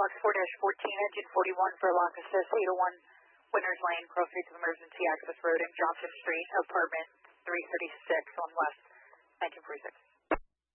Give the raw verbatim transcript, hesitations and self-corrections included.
box four dash fourteen, engine forty-one for lock assist, eight oh one Winners Lane, cross streets of Emergency Access Road and Johnson Street, apartment